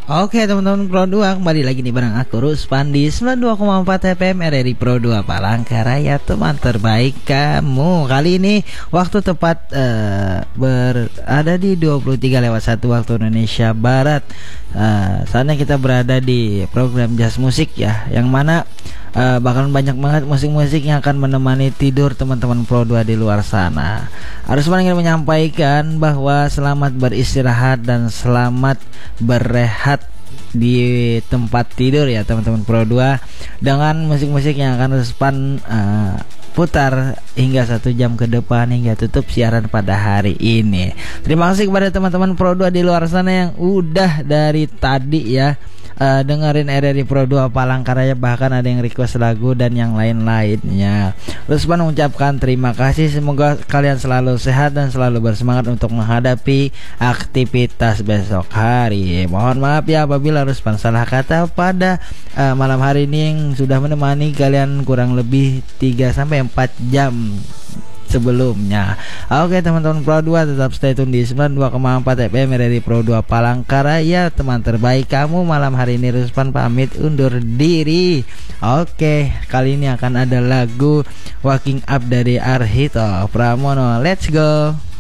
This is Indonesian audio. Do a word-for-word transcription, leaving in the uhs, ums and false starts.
Oke teman-teman Pro dua, kembali lagi nih bareng aku Ruspan di sembilan puluh dua koma empat F M R R I Pro dua Palangkaraya, teman terbaik kamu. Kali ini waktu tepat uh, berada di dua puluh tiga lewat satu waktu Indonesia Barat. uh, Saatnya kita berada di program Jazz Musik ya, yang mana uh, bahkan banyak banget musik-musik yang akan menemani tidur teman-teman Pro dua di luar sana. Harus ingin menyampaikan bahwa selamat beristirahat dan selamat berehat di tempat tidur ya teman-teman Pro dua, dengan musik-musik yang akan Ruspan uh, putar hingga satu jam ke depan hingga tutup siaran pada hari ini. Terima kasih kepada teman-teman Pro dua di luar sana yang udah dari tadi ya uh, dengerin R R I Pro dua Palangkaraya, bahkan ada yang request lagu dan yang lain-lainnya. Ruspan mengucapkan terima kasih, semoga kalian selalu sehat dan selalu bersemangat untuk menghadapi aktivitas besok hari. Mohon maaf ya apabila Ruspan salah kata pada uh, malam hari ini yang sudah menemani kalian kurang lebih tiga sampai empat jam sebelumnya. Oke teman-teman Pro dua, tetap stay tune di sembilan puluh dua koma empat F M R R I Pro dua Palangkaraya, teman terbaik kamu. Malam hari ini Ruspan pamit undur diri. Oke, kali ini akan ada lagu Waking Up dari Arhito Pramono. Let's go.